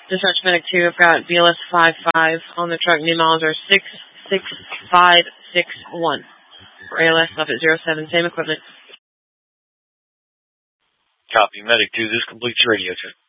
Dispatch Medic 2, I've got BLS 55 on the truck. New miles are 66561. For ALS, up at 07, same equipment. Copy. Medic 2, this completes your radio check.